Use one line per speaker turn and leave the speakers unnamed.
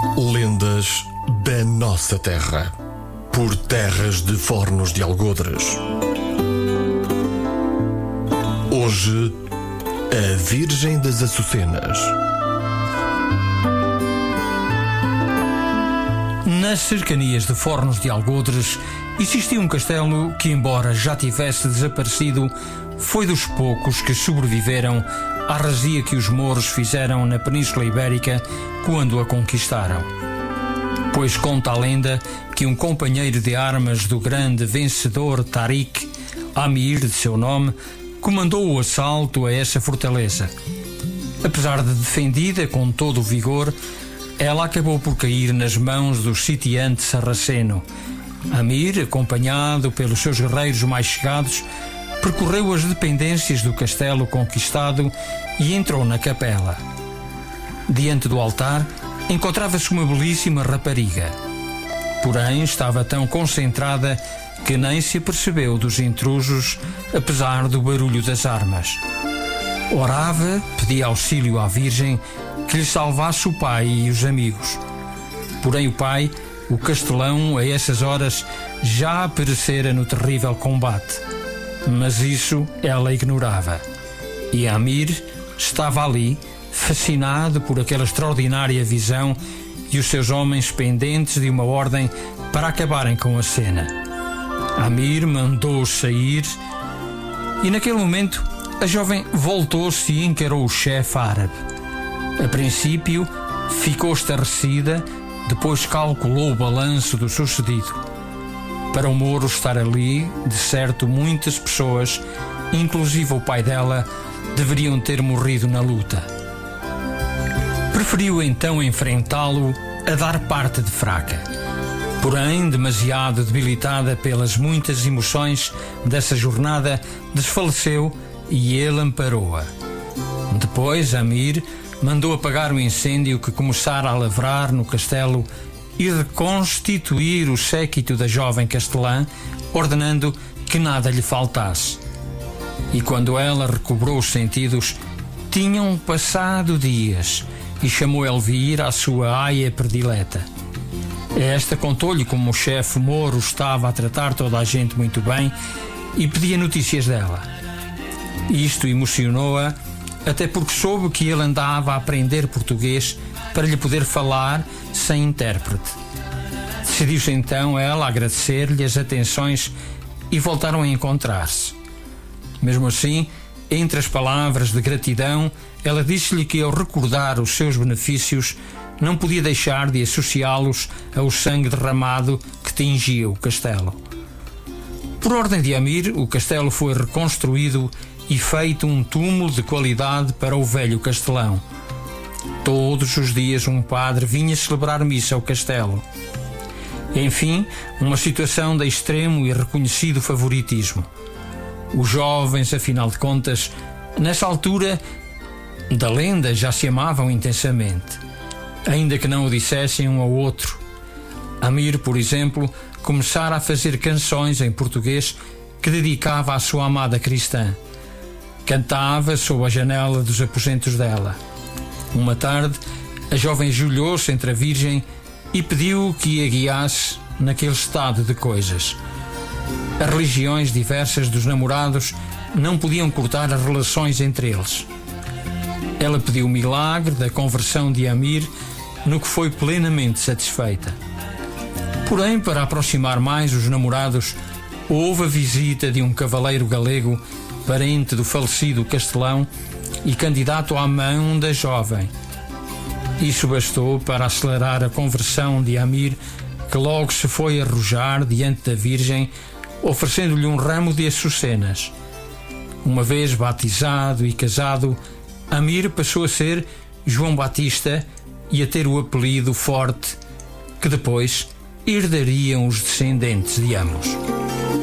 Lendas da nossa terra, por terras de Fornos de Algodres. Hoje, a Virgem das Açucenas.
Nas cercanias de Fornos de Algodres existia um castelo que, embora já tivesse desaparecido, foi dos poucos que sobreviveram à razia que os mouros fizeram na Península Ibérica quando a conquistaram. Pois conta a lenda que um companheiro de armas do grande vencedor Tarik, Amir de seu nome, comandou o assalto a essa fortaleza. Apesar de defendida com todo o vigor, ela acabou por cair nas mãos do sitiante sarraceno. Amir, acompanhado pelos seus guerreiros mais chegados, percorreu as dependências do castelo conquistado e entrou na capela. Diante do altar encontrava-se uma belíssima rapariga. Porém, estava tão concentrada que nem se apercebeu dos intrusos, apesar do barulho das armas. Orava, pedia auxílio à Virgem que lhe salvasse o pai e os amigos. Porém o pai, o castelão, a essas horas já perecera no terrível combate. Mas isso ela ignorava. E Amir estava ali, fascinado por aquela extraordinária visão e os seus homens pendentes de uma ordem para acabarem com a cena. Amir mandou-os sair e naquele momento a jovem voltou-se e encarou o chefe árabe. A princípio ficou estarrecida, depois calculou o balanço do sucedido. Para o mouro estar ali, de certo muitas pessoas, inclusive o pai dela, deveriam ter morrido na luta. Preferiu então enfrentá-lo a dar parte de fraca. Porém, demasiado debilitada pelas muitas emoções dessa jornada, desfaleceu e ele amparou-a. Depois, Amir mandou apagar o incêndio que começara a lavrar no castelo e reconstituir o séquito da jovem castelã, ordenando que nada lhe faltasse. E quando ela recobrou os sentidos, tinham passado dias, e chamou Elvir à sua aia predileta. Esta contou-lhe como o chefe mouro estava a tratar toda a gente muito bem e pedia notícias dela. Isto emocionou-a, até porque soube que ele andava a aprender português para lhe poder falar sem intérprete. Decidiu-se então ela a agradecer-lhe as atenções e voltaram a encontrar-se. Mesmo assim, entre as palavras de gratidão, ela disse-lhe que ao recordar os seus benefícios não podia deixar de associá-los ao sangue derramado que tingia o castelo. Por ordem de Amir, o castelo foi reconstruído e feito um túmulo de qualidade para o velho castelão. Todos os dias um padre vinha celebrar missa ao castelo. Enfim, uma situação de extremo e reconhecido favoritismo. Os jovens, afinal de contas, nessa altura da lenda já se amavam intensamente, ainda que não o dissessem um ao outro. Amir, por exemplo, começara a fazer canções em português que dedicava à sua amada cristã. Cantava sob a janela dos aposentos dela. Uma tarde, a jovem ajoelhou-se entre a Virgem e pediu que a guiasse naquele estado de coisas. As religiões diversas dos namorados não podiam cortar as relações entre eles. Ela pediu o milagre da conversão de Amir, no que foi plenamente satisfeita. Porém, para aproximar mais os namorados, houve a visita de um cavaleiro galego, parente do falecido castelão e candidato à mão da jovem. Isso bastou para acelerar a conversão de Amir, que logo se foi arrojar diante da Virgem, oferecendo-lhe um ramo de açucenas. Uma vez batizado e casado, Amir passou a ser João Batista e a ter o apelido forte que depois herdariam os descendentes de ambos.